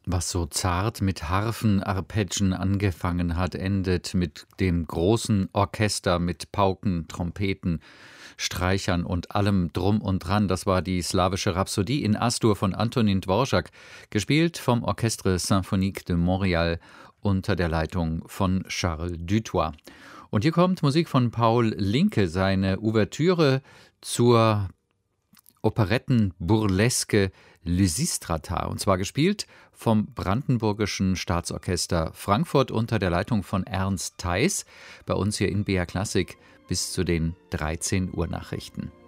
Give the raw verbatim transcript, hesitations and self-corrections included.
Was so zart mit Harfenarpeggien angefangen hat, endet mit dem großen Orchester mit Pauken, Trompeten, Streichern und allem drum und dran. Das war die slawische Rhapsodie in Astur von Antonin Dvorak, gespielt vom Orchestre Symphonique de Montréal unter der Leitung von Charles Dutoit. Und hier kommt Musik von Paul Linke, seine Ouvertüre zur Operetten-Burleske Lysistrata, und zwar gespielt vom Brandenburgischen Staatsorchester Frankfurt unter der Leitung von Ernst Theis, bei uns hier in B R Klassik bis zu den dreizehn Uhr Nachrichten.